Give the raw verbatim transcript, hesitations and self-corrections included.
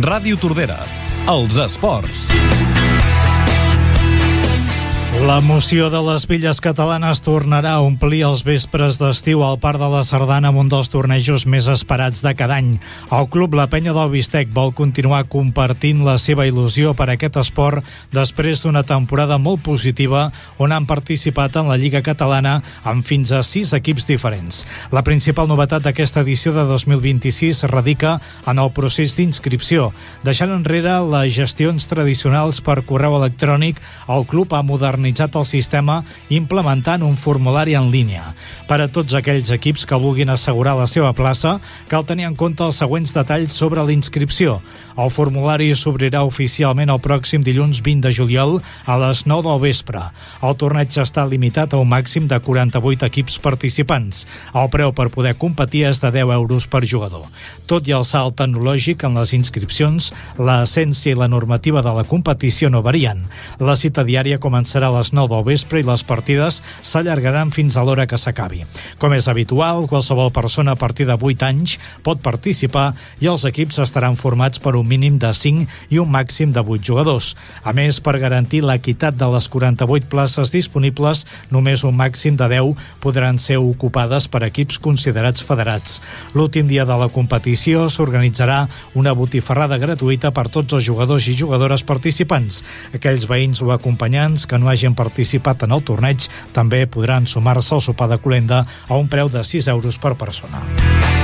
Ràdio Tordera, els esports. L'emoció de les Villes Catalanes tornarà a omplir els vespres d'estiu al Parc de la Sardana amb un dels tornejos més esperats de cada any. El club La Penya del Bistec vol continuar compartint la seva il·lusió per a aquest esport després d'una temporada molt positiva on han participat en la Lliga Catalana amb fins a sis equips diferents. La principal novetat d'aquesta edició de dos mil vint-i-sis radica en el procés d'inscripció. Deixant enrere les gestions tradicionals per correu electrònic, el club ha modernitzat el sistema implementant un formulari en línia. Per a tots aquells equips que vulguin assegurar la seva plaça, cal tenir en compte els següents detalls sobre la inscripció. El formulari s'obrirà oficialment el pròxim dilluns vint de juliol a les nou del vespre. El torneig està limitat a un màxim de quaranta-vuit equips participants. El preu per poder competir és de deu euros per jugador. Tot i el salt tecnològic en les inscripcions, l'essència i la normativa de la competició no varien. La cita diària començarà a les nou del vespre i les partides s'allargaran fins a l'hora que s'acabi. Com és habitual, qualsevol persona a partir de vuit anys pot participar i els equips estaran formats per un mínim de cinc i un màxim de vuit jugadors. A més, per garantir l'equitat de les quaranta-vuit places disponibles, només un màxim de deu podran ser ocupades per equips considerats federats. L'últim dia de la competició s'organitzarà una botifarrada gratuïta per tots els jugadors i jugadores participants. Aquells veïns o acompanyants que no hagin participat en el torneig també podran sumar-se al sopar de colenda a un preu de sis euros per persona.